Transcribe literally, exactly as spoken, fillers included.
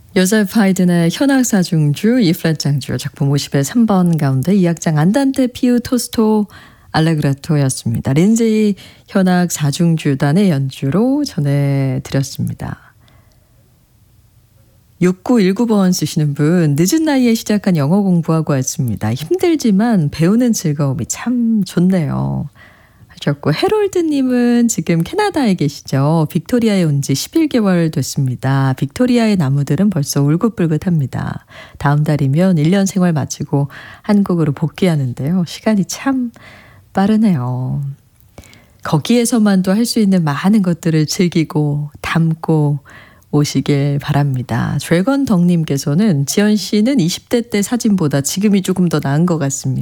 요셉 하이든의 현악사중주 이플랫 장주 작품 오십의 삼 번 가운데 이 악장 안단테 피우 토스토 알레그레토였습니다. 린제이 현악 사중주단의 연주로 전해드렸습니다. 육구일구 번 쓰시는 분, 늦은 나이에 시작한 영어 공부하고 왔습니다. 힘들지만 배우는 즐거움이 참 좋네요. 하셨고, 해롤드님은 지금 캐나다에 계시죠. 빅토리아에 온 지 십일 개월 됐습니다. 빅토리아의 나무들은 벌써 울긋불긋합니다. 다음 달이면 일 년 생활 마치고 한국으로 복귀하는데요. 시간이 참 빠르네요. 거기에서만도 할 수 있는 많은 것들을 즐기고 담고 오시길 바랍니다. 드래건 덕님께서는 지연 씨는 이십 대 때 사진보다 지금이 조금 더 나은 것 같습니다.